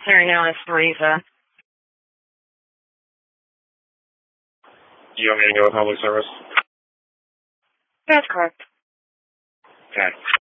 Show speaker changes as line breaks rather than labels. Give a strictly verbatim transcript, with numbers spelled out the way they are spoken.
clearing out as Teresa.
You want me to go with public service?
That's correct.
Okay.